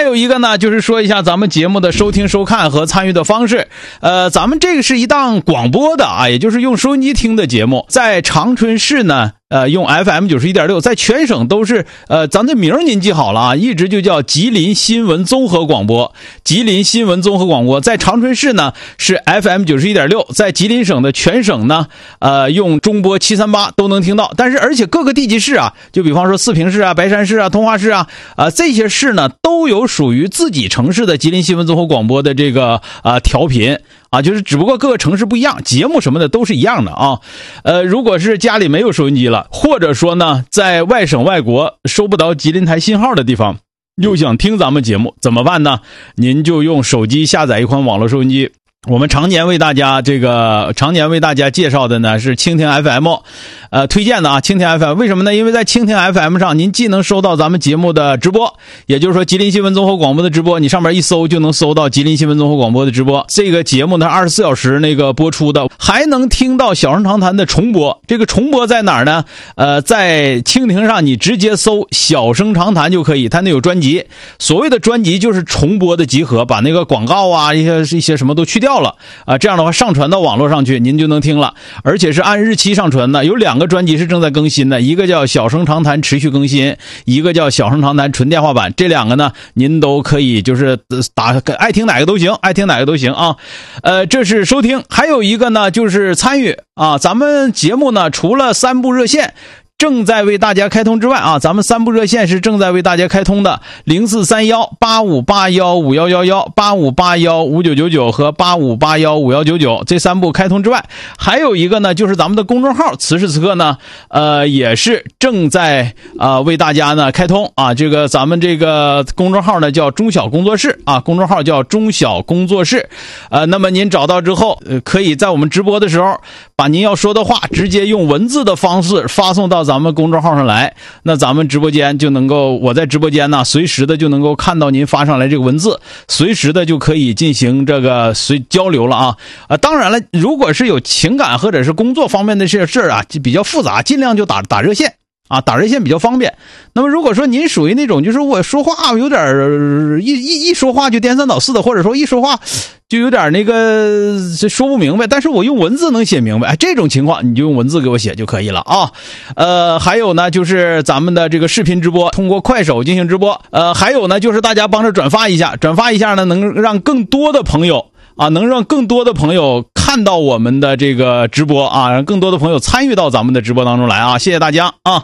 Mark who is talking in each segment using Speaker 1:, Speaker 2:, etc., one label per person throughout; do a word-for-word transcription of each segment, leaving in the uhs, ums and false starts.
Speaker 1: 有一个呢，就是说一下咱们节目的收听收看和参与的方式。呃，咱们这个是一档广播的啊，也就是用收音机听的节目，在长春市呢呃，用 F M 九十一点六，在全省都是呃，咱这名儿您记好了啊，一直就叫吉林新闻综合广播。吉林新闻综合广播在长春市呢是 F M 九十一点六，在吉林省的全省呢，呃，用中波七三八都能听到。但是而且各个地级市啊，就比方说四平市啊、白山市啊、通化市啊，呃，这些市呢都有属于自己城市的吉林新闻综合广播的这个呃调频。啊，就是只不过各个城市不一样，节目什么的都是一样的啊。呃，如果是家里没有收音机了，或者说呢，在外省外国收不到吉林台信号的地方，又想听咱们节目，怎么办呢？您就用手机下载一款网络收音机。我们常年为大家这个常年为大家介绍的呢是蜻蜓 F M， 呃，推荐的啊，蜻蜓 F M 为什么呢？因为在蜻蜓 F M 上，您既能收到咱们节目的直播，也就是说吉林新闻综合广播的直播，你上面一搜就能搜到吉林新闻综合广播的直播。这个节目呢，二十四小时那个播出的，还能听到小声长谈的重播。这个重播在哪儿呢？呃，在蜻蜓上你直接搜小声长谈就可以，它那有专辑。所谓的专辑就是重播的集合，把那个广告啊一些一些什么都去掉了啊，这样的话上传到网络上去，您就能听了，而且是按日期上传的。有两个专辑是正在更新的，一个叫小声长谈持续更新，一个叫小声长谈纯电话版。这两个呢，您都可以就是打爱听哪个都行，爱听哪个都行啊。呃，这是收听，还有一个呢就是参与啊。咱们节目呢除了三部热线正在为大家开通之外啊，咱们三部热线是正在为大家开通的，零四三幺八五八幺五幺幺幺、八五八幺五九九九和八五八幺五幺九九，这三部开通之外，还有一个呢就是咱们的公众号，此时此刻呢呃也是正在啊、呃、为大家呢开通啊。这个咱们这个公众号呢叫中小工作室啊，公众号叫中小工作室。呃那么您找到之后，呃可以在我们直播的时候把您要说的话直接用文字的方式发送到咱们公众号上来，那咱们直播间就能够，我在直播间呢随时的就能够看到您发上来这个文字，随时的就可以进行这个随交流了啊。啊，当然了，如果是有情感或者是工作方面的这些事儿啊，就比较复杂，尽量就打打热线啊，打热线比较方便。那么如果说您属于那种就是我说话有点一一一说话就颠三倒四的，或者说一说话就有点那个说不明白，但是我用文字能写明白，哎，这种情况你就用文字给我写就可以了啊。呃，还有呢，就是咱们的这个视频直播，通过快手进行直播。呃，还有呢，就是大家帮着转发一下，转发一下呢，能让更多的朋友啊，能让更多的朋友看到我们的这个直播啊，让更多的朋友参与到咱们的直播当中来啊，谢谢大家啊。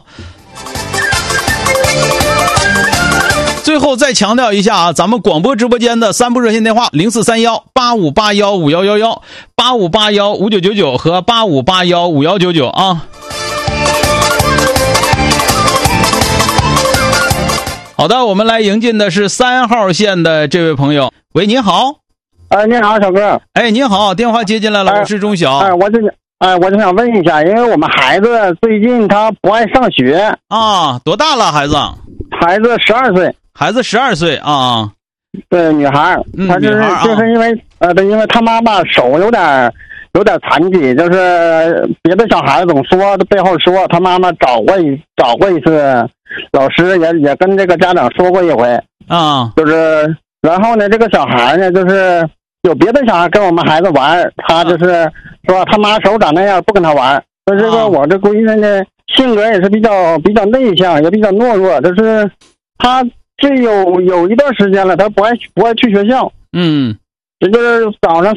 Speaker 1: 最后再强调一下啊，咱们广播直播间的三部热线电话：零四三幺八五八幺五幺幺幺、八五八幺五九九九和八五八幺五幺九九啊。好的，我们来迎进的是三号线的这位朋友。喂，您好。
Speaker 2: 哎，你好，小哥。
Speaker 1: 哎，您好，电话接进来了，我是钟晓。
Speaker 2: 哎，我就哎，我就想问一下，因为我们孩子最近他不爱上学
Speaker 1: 啊，多大了孩子？
Speaker 2: 孩子十二岁。
Speaker 1: 孩子十二岁啊，
Speaker 2: 对，女孩，
Speaker 1: 嗯，
Speaker 2: 她就是就是因为呃，对，因为她妈妈手有点有点残疾，就是别的小孩子总说背后说，她妈妈找过一找过一次老师，也也跟这个家长说过一回
Speaker 1: 啊，
Speaker 2: 就是然后呢，这个小孩呢，就是有别的小孩跟我们孩子玩，他就是说他妈手长那样，不跟他玩。所以这个我这闺女呢，性格也是比较比较内向，也比较懦弱，就是他。这有有一段时间了，他不爱不爱去学校，
Speaker 1: 嗯，
Speaker 2: 这就是早上